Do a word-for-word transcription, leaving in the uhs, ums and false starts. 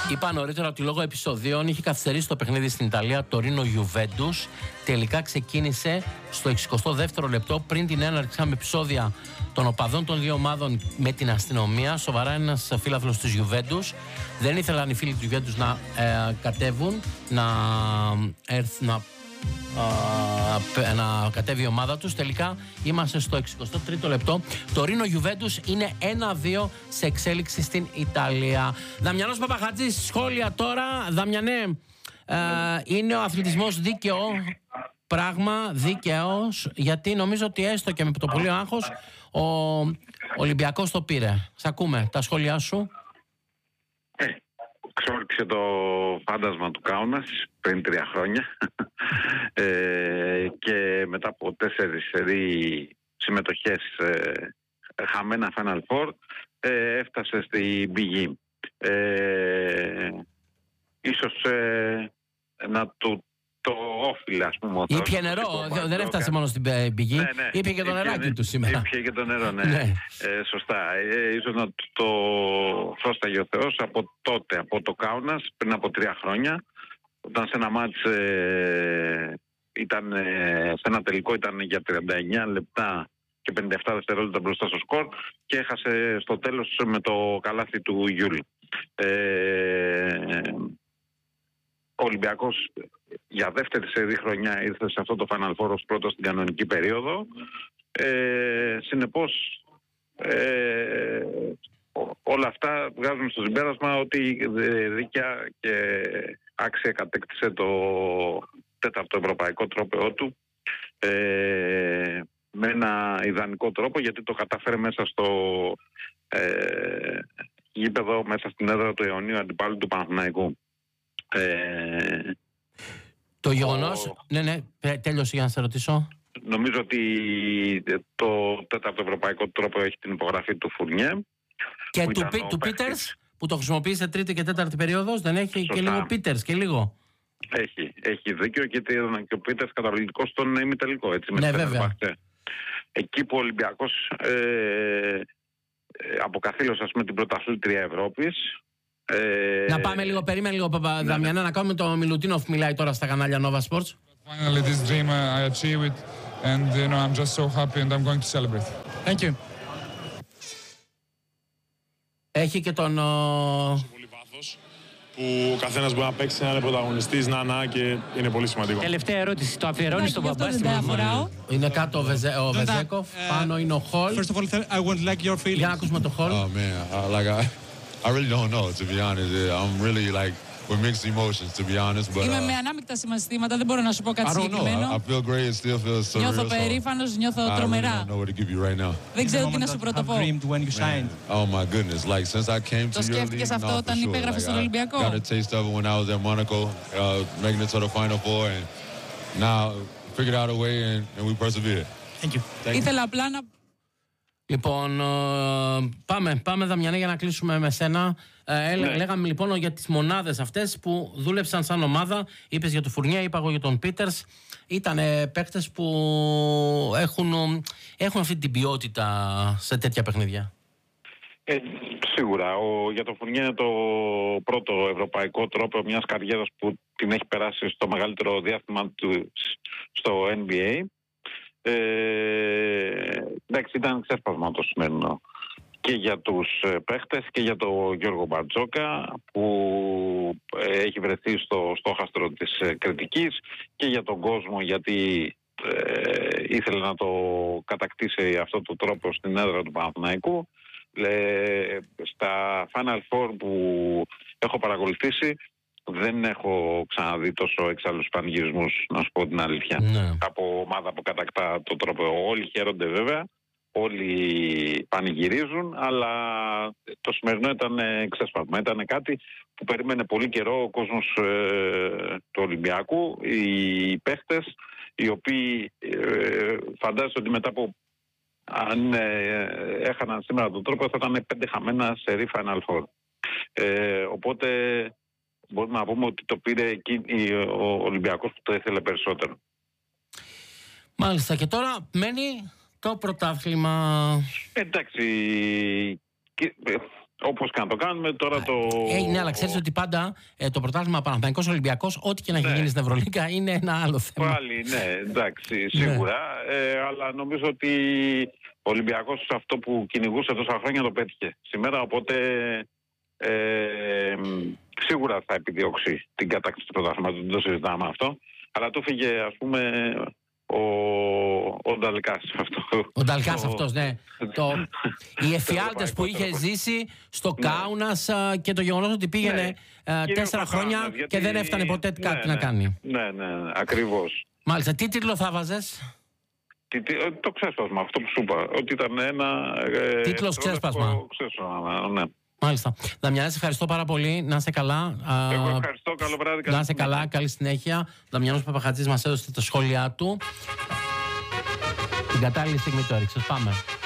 Είπα νωρίτερα ότι λόγω επεισοδίων είχε καθυστερήσει το παιχνίδι στην Ιταλία, το Ρήνο Γιουβέντους. Τελικά ξεκίνησε στο εξηκοστό δεύτερο λεπτό, πριν την έναρξη με επεισόδια των οπαδών των δύο ομάδων με την αστυνομία. Σοβαρά, ένας φίλαθλος της Γιουβέντους. Δεν ήθελαν οι φίλοι του Γιουβέντους να ε, κατέβουν, να έρθουν να. Uh, να κατέβει η ομάδα τους. Τελικά είμαστε στο εξηκοστό τρίτο λεπτό. Το Ρήνο Γιουβέντους είναι ένα δύο σε εξέλιξη στην Ιταλία. Δαμιανός Παπαχατζής, σχόλια τώρα. Δαμιανέ, uh, είναι ο αθλητισμός δίκαιο πράγμα, δίκαιος, γιατί νομίζω ότι έστω και με το πολύ άγχος ο Ολυμπιακός το πήρε. Σ' ακούμε, τα σχόλιά σου. Ε, ξόρκησε το φάντασμα του Κάουνας πριν τρία χρόνια ε, και μετά από τέσσερις σερί συμμετοχές ε, χαμένα Final Four ε, έφτασε στην πηγή. Ε, ίσως ε, να του το όφιλε, ας πούμε. Ήπια νερό, δεν έφτασε μόνο στην πηγή, ναι, ναι. Ήπια και το νεράκι του σήμερα. Ήπια και το νερό, ναι. ναι. Ε, σωστά. Ε, ίσως να το φώσταγε ο Θεός από τότε, από το Κάουνας, πριν από τρία χρόνια, όταν σε ένα μάτς ε, ήταν, ε, σε ένα τελικό ήταν για τριάντα εννιά λεπτά και πενήντα επτά δευτερόλεπτα μπροστά στο σκορ και έχασε στο τέλος με το καλάθι του Γιούλη. Ε, Ο Ολυμπιακός για δεύτερη σερί χρονιά ήρθε σε αυτό το Final Four ως πρώτο στην κανονική περίοδο. Ε, συνεπώς ε, όλα αυτά βγάζουν στο συμπέρασμα ότι δίκαια και άξια κατέκτησε το τέταρτο ευρωπαϊκό τρόπαιό του ε, με ένα ιδανικό τρόπο, γιατί το καταφέρει μέσα στο ε, γήπεδο, μέσα στην έδρα του αιωνίου αντιπάλου του Παναθηναϊκού. Ε, το γεγονός, ο... ναι ναι, τέλειωσε για να σε ρωτήσω. Νομίζω ότι το τέταρτο ευρωπαϊκό τρόπο έχει την υπογραφή του Φουρνιέ. Και του, πι, του Πίτερς που το χρησιμοποίησε τρίτη και τέταρτη περίοδος, δεν έχει? Σωστά. Και λίγο Πίτερς και λίγο. Έχει, έχει δίκιο, γιατί ήταν και ο Πίτερς καταλογικός στον ημιτελικό, έτσι. Ναι, βέβαια. Εκεί που ο Ολυμπιακός ε, αποκαθήλωσε, ας πούμε, την πρωταθλήτρια Ευρώπης. Ε... Να πάμε λίγο, περίμενε λίγο, Παπα, ναι, Δαμιανά, να κάνουμε το Μιλουτίνοφ μιλάει τώρα στα κανάλια Nova Sports. Finally this dream uh, I achieved it and you know I'm just so happy and I'm going to celebrate. Thank you. Έχει και τον... Σε πολύ βάθος που ο καθένας μπορεί να παίξει, να είναι πρωταγωνιστής, να να και είναι πολύ σημαντικό. Τελευταία ερώτηση, το αφιερώνει στον μπαμπά στην μαμά? Είναι κάτω ο, Βεζέ, ο Βεζέκοφ, πάνω είναι ο Χολ. First of all, I would like your feelings. Για να ακούσουμε το Χολ. Oh man, I, like I, I really don't know, to be honest. I'm really like with mixed emotions, to be honest. But, Είμαι uh, με ανάμεικτα συναισθήματα, δεν μπορώ να σου πω κάτι I don't know. συγκεκριμένο. I, I feel great. It still feels surreal. Νιώθω περήφανος, νιώθω I τρομερά. really don't know what to give you right now. Δεν ξέρω τι να σου πρωτοπώ. Oh my goodness! Like since I came to Το your league, σκέφτηκες αυτό no, όταν for sure. υπέγραφες Like, στον I Ολυμπιακό? got a taste of it when I was at Monaco, uh, making it to the Final Four, and now figured out a way and, and we persevered. Thank you. Thank Ήθελα απλά να... Λοιπόν, πάμε, πάμε Δαμιανέ για να κλείσουμε με σένα. Ε, ναι. Λέγαμε λοιπόν για τις μονάδες αυτές που δούλεψαν σαν ομάδα. Είπες για τον Φουρνιέ, είπα εγώ για τον Πίτερς. Ήταν παίκτες που έχουν, έχουν αυτή την ποιότητα σε τέτοια παιχνίδια. Ε, σίγουρα. Ο, για τον Φουρνιέ είναι το πρώτο ευρωπαϊκό τρόπο μιας καριέρας που την έχει περάσει στο μεγαλύτερο διάστημα του στο N B A. Ε, εντάξει, ήταν ξέσπασμα το σημερινό και για τους παίχτες και για τον Γιώργο Μπαρτζόκα που έχει βρεθεί στο στόχαστρο της κριτικής και για τον κόσμο, γιατί ε, ήθελε να το κατακτήσει αυτό το τρόπο στην έδρα του Παναθηναϊκού. Ε, στα Final Four που έχω παρακολουθήσει δεν έχω ξαναδεί τόσο εξάλλους πανηγυρισμούς, να σου πω την αλήθεια. Ναι. Από ομάδα που κατακτά το τρόπο. Όλοι χαίρονται βέβαια, όλοι πανηγυρίζουν, αλλά το σημερινό ήταν ξέσπασμα. Ήταν κάτι που περίμενε πολύ καιρό ο κόσμος ε, του Ολυμπιακού, οι παίχτες, οι οποίοι ε, φαντάζονται ότι μετά από, αν ε, έχαναν σήμερα τον τρόπο, θα ήταν πέντε χαμένα σερί Final Four. Ε, οπότε μπορούμε να πούμε ότι το πήρε εκεί ο Ολυμπιακός που το ήθελε περισσότερο. Μάλιστα, και τώρα μένει το πρωτάθλημα. Εντάξει, Όπως και να το κάνουμε, τώρα το... Ε, ναι, αλλά ξέρεις ότι πάντα ε, το πρωτάθλημα Παναθηναϊκός Ολυμπιακός, ό,τι και να έχει ναι. γίνει στην Ευρωλίγκα, είναι ένα άλλο θέμα. Πάλι, ναι, εντάξει, σίγουρα. ε, αλλά νομίζω ότι ο Ολυμπιακός αυτό που κυνηγούσε τόσα χρόνια το πέτυχε σήμερα, οπότε ε, σίγουρα θα επιδιώξει την κατάκτηση του πρωταθλήματος, δεν το συζητάμε αυτό. Αλλά το φύγε, ας πούμε, ο, ο Νταλκάς αυτό. Ο Νταλκάς αυτός, ναι. το, οι εφιάλτες που είχε το... ζήσει στο ναι. Κάουνας και το γεγονός ότι πήγαινε ναι. τέσσερα χρόνια Κάουνας, γιατί... και δεν έφτανε ποτέ ναι, κάτι ναι, να κάνει. Ναι, ναι, ναι, ακριβώς. Μάλιστα, τι τίτλο θα βάζες? Τι, τι, το ξέσπασμα, αυτό που σου είπα, ότι ήταν ένα... Ε, Τίτλος ξέσπασμα. ξέσπασμα, ναι. Μάλιστα. Δαμιανέ, σε ευχαριστώ πάρα πολύ. Να είσαι καλά. Εγώ ευχαριστώ. Καλό βράδυ. Να είσαι καλά. Καλή συνέχεια. Ο Δαμιανός Παπαχατζής μας έδωσε τα σχόλιά του. Την κατάλληλη στιγμή το έριξες. Πάμε.